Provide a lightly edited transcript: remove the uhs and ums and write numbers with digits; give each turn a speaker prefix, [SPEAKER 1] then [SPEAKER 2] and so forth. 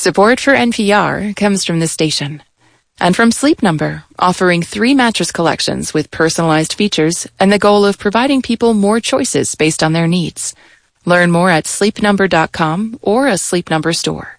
[SPEAKER 1] Support for NPR comes from this station. And from Sleep Number, offering 3 mattress collections with personalized features and the goal of providing people more choices based on their needs. Learn more at sleepnumber.com or a Sleep Number store.